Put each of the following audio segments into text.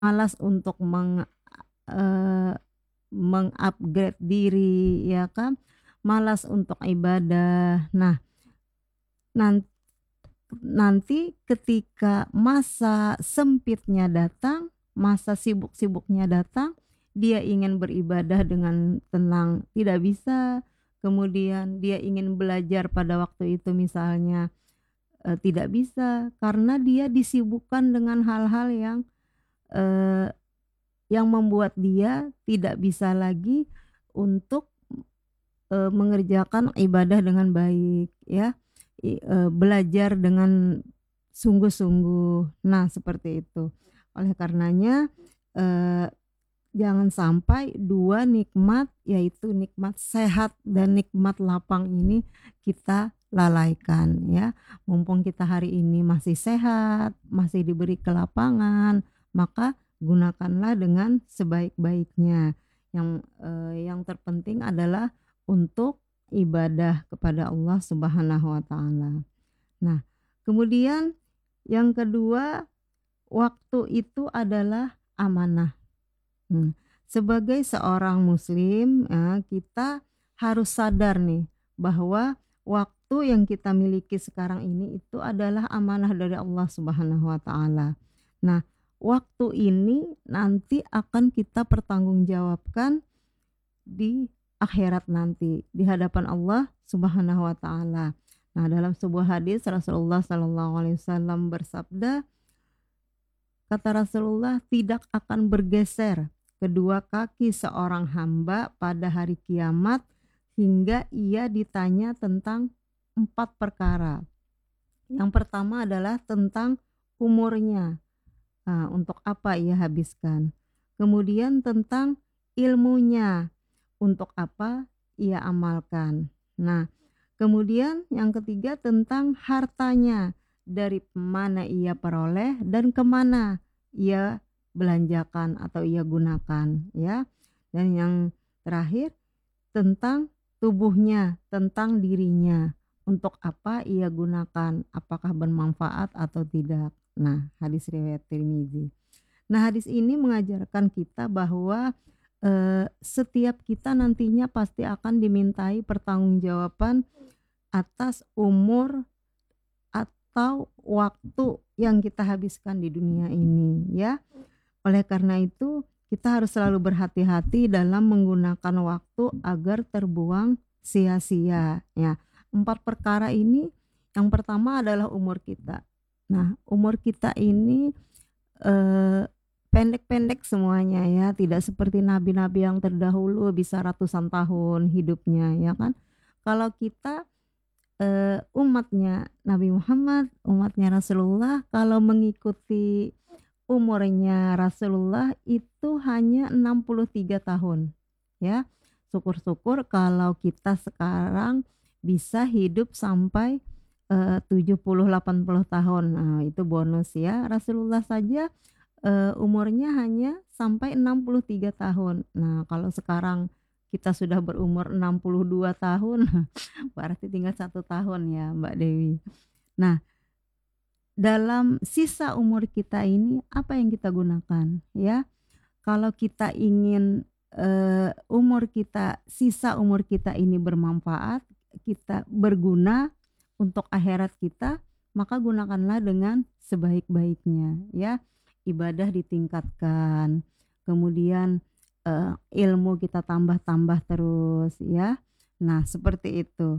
malas untuk eee, meng-upgrade diri ya kan, malas untuk ibadah. Nah, nan nanti ketika masa sempitnya datang, masa sibuk-sibuknya datang, dia ingin beribadah dengan tenang, tidak bisa. Kemudian dia ingin belajar pada waktu itu misalnya, tidak bisa karena dia disibukkan dengan hal-hal eee, yang membuat dia tidak bisa lagi untuk mengerjakan ibadah dengan baik ya, belajar dengan sungguh-sungguh. Nah, seperti itu. Oleh karenanya, eee, jangan sampai 2 nikmat, yaitu nikmat sehat dan nikmat lapang ini kita lalaikan ya. Mumpung kita hari ini masih sehat, masih diberi kelapangan, maka gunakanlah dengan sebaik-baiknya. Yang terpenting adalah untuk ibadah kepada Allah Subhanahu wa taala. Nah, kemudian yang kedua, waktu itu adalah amanah. Sebagai seorang muslim, kita harus sadar nih bahwa waktu yang kita miliki sekarang ini itu adalah amanah dari Allah Subhanahu wa taala. Nah, waktu ini nanti akan kita pertanggungjawabkan di akhirat nanti, di hadapan Allah Subhanahu wa taala. Nah, dalam sebuah hadis Rasulullah Shallallahu alaihi wasallam bersabda, kata Rasulullah, "Tidak akan bergeser kedua kaki seorang hamba pada hari kiamat hingga ia ditanya tentang 4 perkara." Yang pertama adalah tentang umurnya, untuk apa ia habiskan. Kemudian tentang ilmunya, untuk apa ia amalkan. Nah, kemudian yang ketiga tentang hartanya, dari mana ia peroleh dan kemana ia belanjakan atau ia gunakan ya. Dan yang terakhir tentang tubuhnya, tentang dirinya, untuk apa ia gunakan, apakah bermanfaat atau tidak. Nah, hadis riwayat Tirmizi. Nah, hadis ini mengajarkan kita bahwa, setiap kita nantinya pasti akan dimintai pertanggungjawaban atas umur atau waktu yang kita habiskan di dunia ini ya. Oleh karena itu, kita harus selalu berhati-hati dalam menggunakan waktu agar terbuang sia-sia ya. 4 perkara ini, yang pertama adalah umur kita. Nah, umur kita ini, eee, pendek-pendek semuanya ya, tidak seperti nabi-nabi yang terdahulu bisa ratusan tahun hidupnya ya kan. Kalau kita, umatnya Nabi Muhammad, umatnya Rasulullah, kalau mengikuti umurnya Rasulullah itu hanya 63 tahun, ya. Syukur-syukur kalau kita sekarang bisa hidup sampai, 70, 80 tahun, nah itu bonus ya. Rasulullah saja, umurnya hanya sampai 63 tahun. Nah, kalau sekarang kita sudah berumur 62 tahun, berarti tinggal 1 tahun ya, Mbak Dewi. Nah, dalam sisa umur kita ini apa yang kita gunakan ya? Kalau kita ingin, sisa umur kita ini bermanfaat, kita berguna untuk akhirat kita, maka gunakanlah dengan sebaik-baiknya ya. Ibadah ditingkatkan, kemudian, ilmu kita tambah-tambah terus ya. Nah, seperti itu.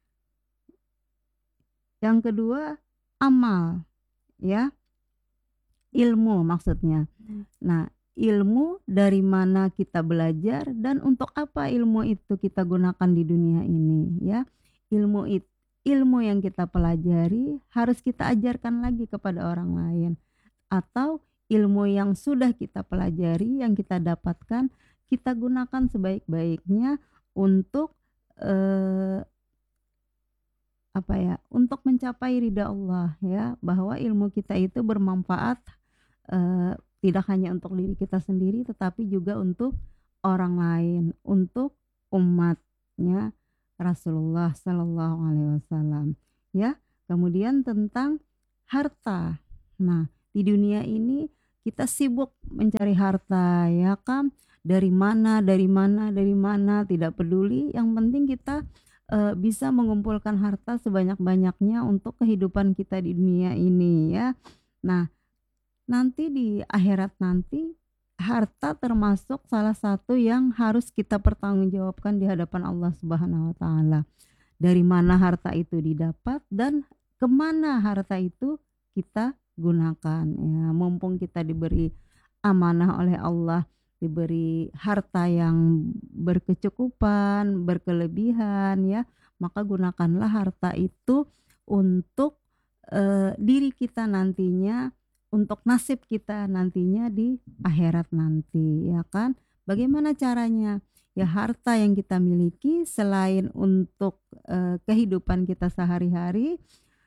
Yang kedua, amal ya. Ilmu maksudnya. Nah, ilmu dari mana kita belajar dan untuk apa ilmu itu kita gunakan di dunia ini ya. Ilmu ilmu yang kita pelajari harus kita ajarkan lagi kepada orang lain, atau ilmu yang sudah kita pelajari, yang kita dapatkan, kita gunakan sebaik-baiknya untuk, eee, apa ya, untuk mencapai ridha Allah ya, bahwa ilmu kita itu bermanfaat, tidak hanya untuk diri kita sendiri tetapi juga untuk orang lain, untuk umatnya Rasulullah Sallallahu Alaihi Wasallam ya. Kemudian tentang harta. Nah, di dunia ini kita sibuk mencari harta, ya kan. Dari mana dari mana dari mana, tidak peduli, yang penting kita, bisa mengumpulkan harta sebanyak-banyaknya untuk kehidupan kita di dunia ini, ya. Nah, nanti di akhirat nanti, harta termasuk salah satu yang harus kita pertanggungjawabkan di hadapan Allah Subhanahu wa taala. Dari mana harta itu didapat dan kemana harta itu kita gunakan, ya. Mumpung kita diberi amanah oleh Allah, diberi harta yang berkecukupan, berkelebihan, ya, maka gunakanlah harta itu untuk, diri kita nantinya, untuk nasib kita nantinya di akhirat nanti, ya kan. Bagaimana caranya? Ya harta yang kita miliki selain untuk, kehidupan kita sehari-hari,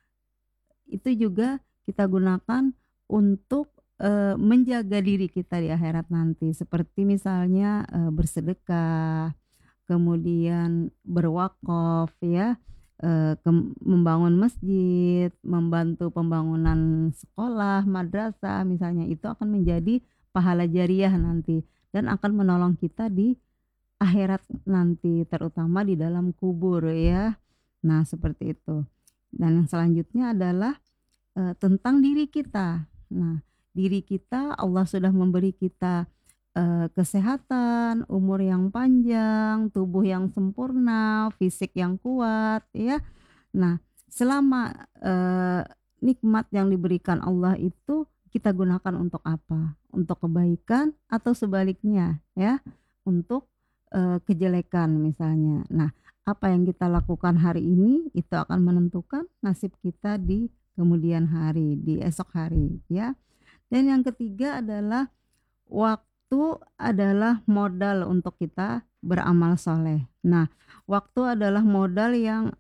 itu juga kita gunakan untuk, menjaga diri kita di akhirat nanti. Seperti misalnya, bersedekah, kemudian berwakaf, ya, membangun masjid, membantu pembangunan sekolah, madrasah misalnya, itu akan menjadi pahala jariah nanti dan akan menolong kita di akhirat nanti, terutama di dalam kubur, ya. Nah, seperti itu. Dan yang selanjutnya adalah, tentang diri kita. Nah, diri kita Allah sudah memberi kita, kesehatan, umur yang panjang, tubuh yang sempurna, fisik yang kuat, ya. Nah, selama, nikmat yang diberikan Allah itu kita gunakan untuk apa? Untuk kebaikan atau sebaliknya, ya, untuk kejelekan misalnya. Nah, apa yang kita lakukan hari ini itu akan menentukan nasib kita di kemudian hari, di esok hari, ya. Dan yang ketiga adalah waktu adalah modal untuk kita beramal soleh. Nah, waktu adalah modal yang,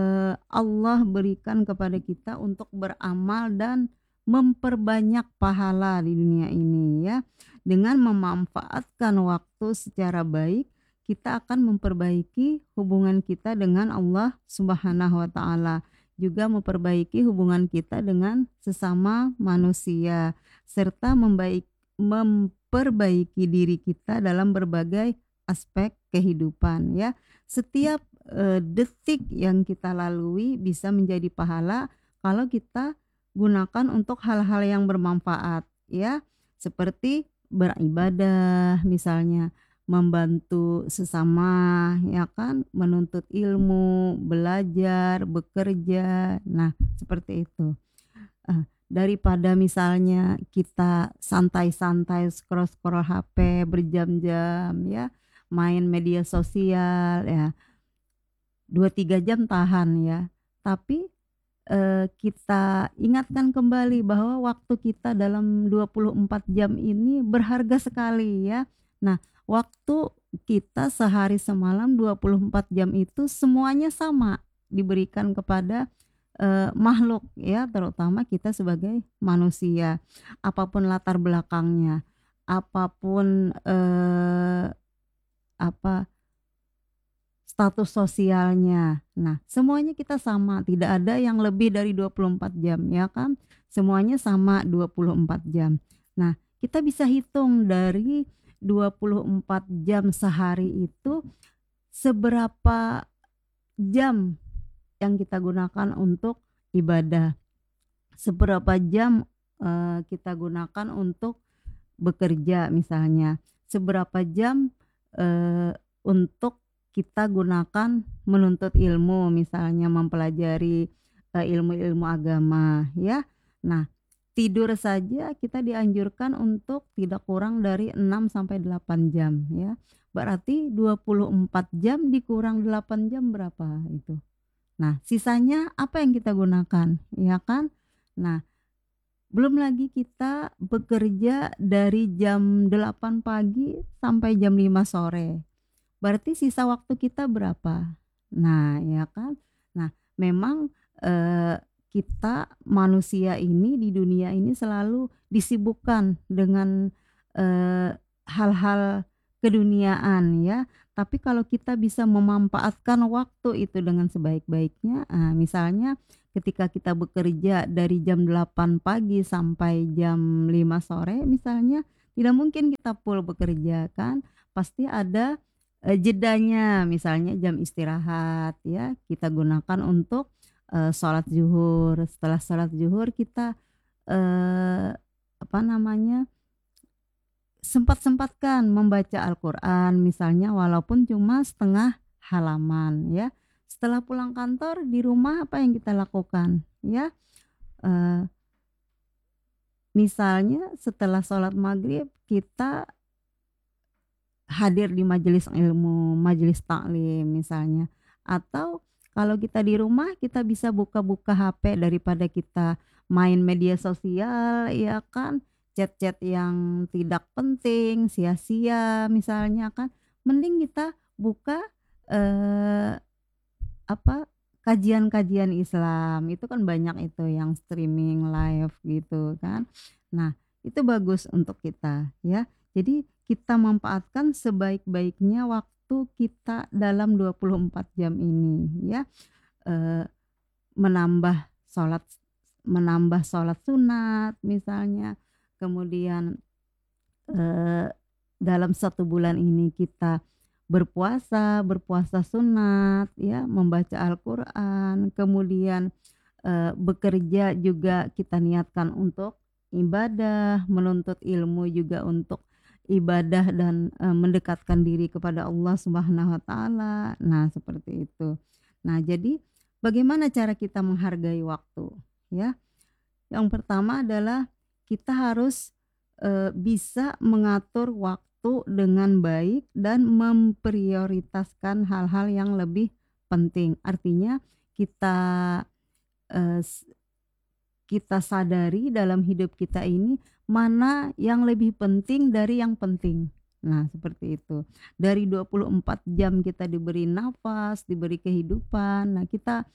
Allah berikan kepada kita untuk beramal dan memperbanyak pahala di dunia ini, ya. Dengan memanfaatkan waktu secara baik, kita akan memperbaiki hubungan kita dengan Allah Subhanahu wa taala, juga memperbaiki hubungan kita dengan sesama manusia, serta memperbaiki diri kita dalam berbagai aspek kehidupan, ya. Setiap, detik yang kita lalui bisa menjadi pahala kalau kita gunakan untuk hal-hal yang bermanfaat, ya. Seperti beribadah misalnya, membantu sesama, ya kan, menuntut ilmu, belajar, bekerja. Nah, seperti itu. Daripada misalnya kita santai-santai scroll-scroll HP berjam-jam, ya, main media sosial, ya, 2 3 jam tahan, ya. Tapi, kita ingatkan kembali bahwa waktu kita dalam 24 jam ini berharga sekali, ya. Nah, waktu kita sehari semalam 24 jam itu semuanya sama diberikan kepada, makhluk, ya, terutama kita sebagai manusia. Apapun latar belakangnya, apapun, apa, status sosialnya. Nah, semuanya kita sama, tidak ada yang lebih dari 24 jam, ya kan? Semuanya sama 24 jam. Nah, kita bisa hitung dari 24 jam sehari itu seberapa jam yang kita gunakan untuk ibadah, seberapa jam, kita gunakan untuk bekerja misalnya, seberapa jam, untuk kita gunakan menuntut ilmu misalnya mempelajari, ilmu-ilmu agama, ya. Nah, tidur saja kita dianjurkan untuk tidak kurang dari 6 sampai 8 jam, ya. Berarti 24 jam dikurang 8 jam berapa itu? Nah, sisanya apa yang kita gunakan, ya kan? Nah, belum lagi kita bekerja dari jam 8 pagi sampai jam 5 sore. Berarti sisa waktu kita berapa? Nah, ya kan? Nah, memang, kita manusia ini di dunia ini selalu disibukkan dengan, hal-hal keduniaan, ya. Tapi kalau kita bisa memanfaatkan waktu itu dengan sebaik-baiknya, misalnya ketika kita bekerja dari jam 8 pagi sampai jam 5 sore misalnya, tidak mungkin kita full bekerja kan, pasti ada, jedanya, misalnya jam istirahat ya, kita gunakan untuk, sholat zuhur, setelah sholat zuhur kita, apa namanya, sempat-sempatkan membaca Al-Qur'an misalnya walaupun cuma setengah halaman ya. Setelah pulang kantor di rumah apa yang kita lakukan ya, eee, misalnya setelah sholat maghrib kita hadir di majelis ilmu, majelis taklim misalnya. Atau kalau kita di rumah kita bisa buka-buka HP daripada kita main media sosial ya kan, chat-chat yang tidak penting, sia-sia misalnya kan. Mending kita buka, eee, apa, kajian-kajian Islam, itu kan banyak itu yang streaming live gitu kan. Nah, itu bagus untuk kita ya. Jadi kita manfaatkan sebaik-baiknya waktu kita dalam 24 jam ini ya, eee, menambah sholat menambah sholat sunat misalnya, kemudian, eee, dalam 1 bulan ini kita berpuasa sunat ya, membaca Al-Qur'an, kemudian, bekerja juga kita niatkan untuk ibadah, menuntut ilmu juga untuk ibadah dan, mendekatkan diri kepada Allah Subhanahu wa taala. Nah, seperti itu. Nah, jadi bagaimana cara kita menghargai waktu ya? Yang pertama adalah kita harus, bisa mengatur waktu dengan baik dan memprioritaskan hal-hal yang lebih penting. Artinya kita, eee, s kita sadari dalam hidup kita ini mana yang lebih penting dari yang penting. Nah, seperti itu. Dari 24 jam kita diberi nafas, diberi kehidupan, nah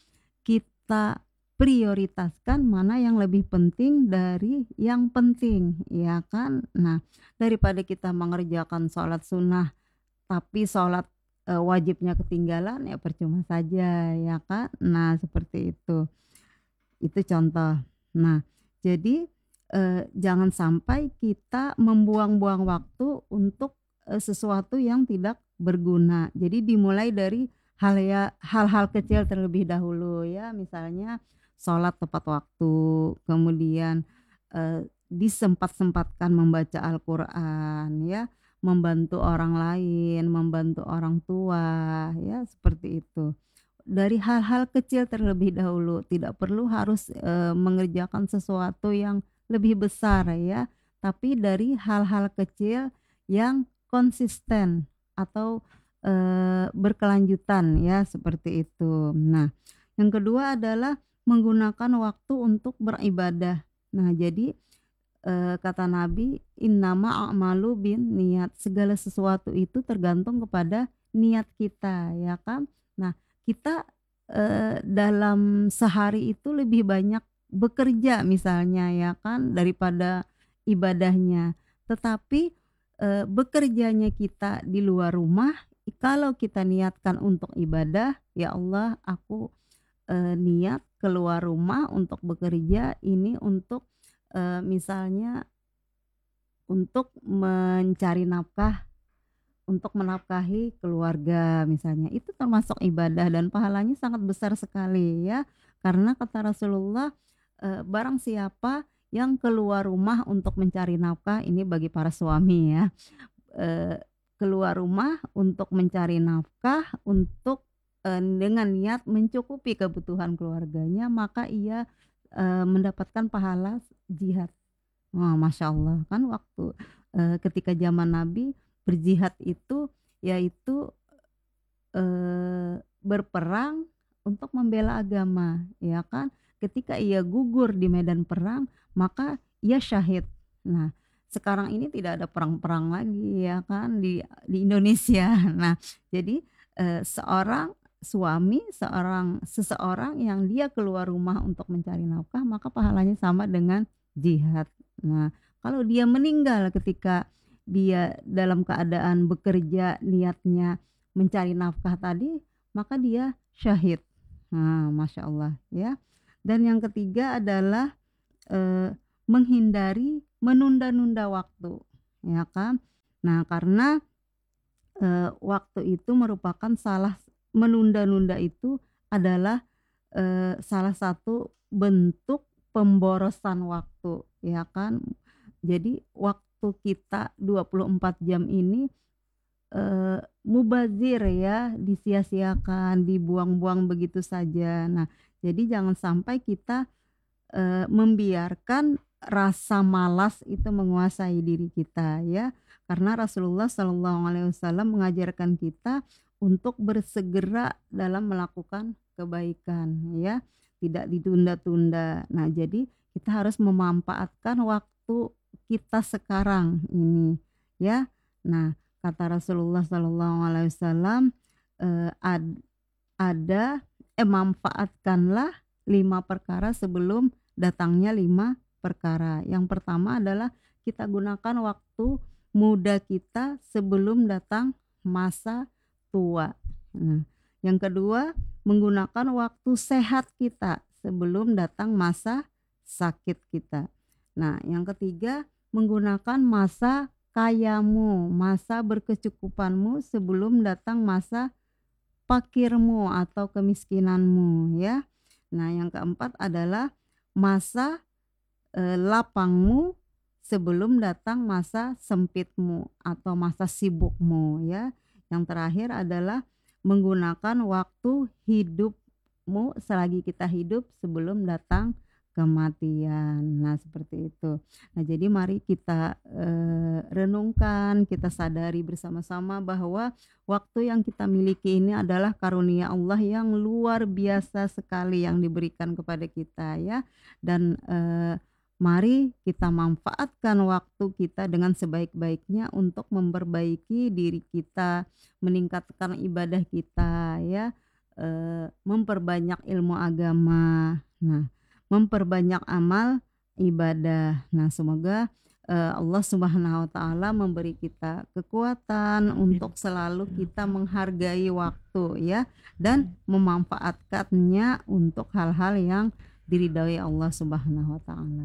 kita prioritaskan mana yang lebih penting dari yang penting, ya kan? Nah, daripada kita mengerjakan sholat sunnah, tapi sholat, wajibnya ketinggalan, ya percuma saja, ya kan? Nah, seperti itu. Itu contoh. Nah, jadi, jangan sampai kita membuang-buang waktu untuk, sesuatu yang tidak berguna. Jadi dimulai dari hal-hal kecil terlebih dahulu ya, misalnya sholat tepat waktu, kemudian, disempat-sempatkan membaca Al-Qur'an ya, membantu orang lain, membantu orang tua, ya seperti itu. Dari hal-hal kecil terlebih dahulu, tidak perlu harus, mengerjakan sesuatu yang lebih besar ya, tapi dari hal-hal kecil yang konsisten atau, berkelanjutan ya, seperti itu. Nah, yang kedua adalah menggunakan waktu untuk beribadah. Nah, jadi, kata Nabi, "Innama a'malu binniyat." Segala sesuatu itu tergantung kepada niat kita, ya kan? Nah, kita, dalam sehari itu lebih banyak bekerja misalnya ya kan, daripada ibadahnya. Tetapi, bekerjanya kita di luar rumah, kalau kita niatkan untuk ibadah, "Ya Allah, aku, niat keluar rumah untuk bekerja ini untuk, misalnya untuk mencari nafkah, untuk menafkahi keluarga misalnya, itu termasuk ibadah dan pahalanya sangat besar sekali ya. Karena kata Rasulullah, barang siapa yang keluar rumah untuk mencari nafkah, ini bagi para suami ya, eee, keluar rumah untuk mencari nafkah untuk, dengan niat mencukupi kebutuhan keluarganya, maka ia, mendapatkan pahala jihad. Wah, masya Allah kan waktu, ketika zaman Nabi berjihad itu yaitu, berperang untuk membela agama, ya kan. Ketika ia gugur di medan perang, maka ia syahid. Nah, sekarang ini tidak ada perang-perang lagi ya kan di Indonesia. Nah, jadi, seorang suami, seseorang yang dia keluar rumah untuk mencari nafkah, maka pahalanya sama dengan jihad. Nah, kalau dia meninggal ketika dia dalam keadaan bekerja niatnya mencari nafkah tadi, maka dia syahid. Nah, Masya Allah ya. Dan yang ketiga adalah menghindari menunda-nunda waktu, ya kan. Nah, karena waktu itu merupakan menunda-nunda itu adalah salah satu bentuk pemborosan waktu, ya kan. Jadi waktu kita 24 jam ini mubazir ya, disia-siakan, dibuang-buang begitu saja. Nah, jadi jangan sampai kita membiarkan rasa malas itu menguasai diri kita ya. Karena Rasulullah SAW mengajarkan kita untuk bersegera dalam melakukan kebaikan ya, tidak ditunda-tunda. Nah, jadi kita harus memanfaatkan waktu kita sekarang ini ya. Nah, kata Rasulullah SAW, manfaatkanlah 5 perkara sebelum datangnya 5 perkara. Yang pertama adalah kita gunakan waktu muda kita sebelum datang masa tua. Nah, yang kedua, menggunakan waktu sehat kita sebelum datang masa sakit kita. Nah, yang ketiga, menggunakan masa kayamu, masa berkecukupanmu sebelum datang masa fakirmu atau kemiskinanmu ya. Nah, yang keempat adalah masa lapangmu sebelum datang masa sempitmu atau masa sibukmu ya. Yang terakhir adalah menggunakan waktu hidupmu selagi kita hidup sebelum datang kematian. Nah, seperti itu. Nah, jadi mari kita renungkan, kita sadari bersama-sama bahwa waktu yang kita miliki ini adalah karunia Allah yang luar biasa sekali yang diberikan kepada kita ya. Dan mari kita manfaatkan waktu kita dengan sebaik-baiknya untuk memperbaiki diri kita, meningkatkan ibadah kita ya, memperbanyak ilmu agama. Nah, memperbanyak amal ibadah. Nah, semoga Allah Subhanahu wa taala memberi kita kekuatan untuk selalu kita menghargai waktu ya, dan memanfaatkannya untuk hal-hal yang diridhai Allah Subhanahu wa taala.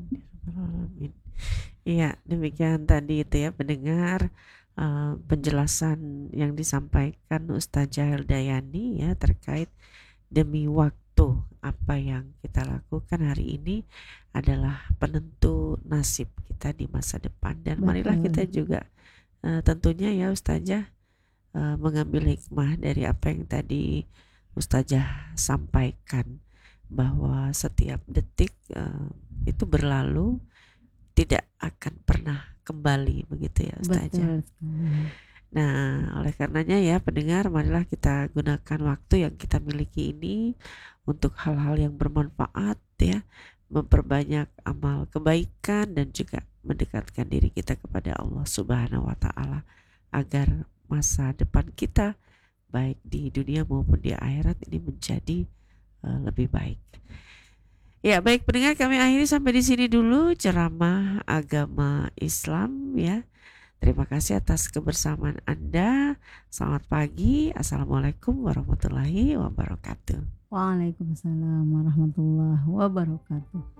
Amin. Iya, demikian tadi itu ya pendengar penjelasan yang disampaikan Ustazah Heldayani ya terkait demi waktu. Apa yang kita lakukan hari ini adalah penentu nasib kita di masa depan. Dan marilah kita juga tentunya ya Ustazah mengambil hikmah dari apa yang tadi Ustazah sampaikan, bahwa setiap detik itu berlalu tidak akan pernah kembali, begitu ya Ustazah. Nah, oleh karenanya ya pendengar, marilah kita gunakan waktu yang kita miliki ini untuk hal-hal yang bermanfaat ya, memperbanyak amal kebaikan dan juga mendekatkan diri kita kepada Allah Subhanahu wa taala agar masa depan kita baik di dunia maupun di akhirat ini menjadi lebih baik. Ya, baik pendengar, kami akhiri sampai di sini dulu ceramah agama Islam ya. Terima kasih atas kebersamaan Anda. Selamat pagi. Assalamualaikum warahmatullahi wabarakatuh. Waalaikumsalam warahmatullahi wabarakatuh.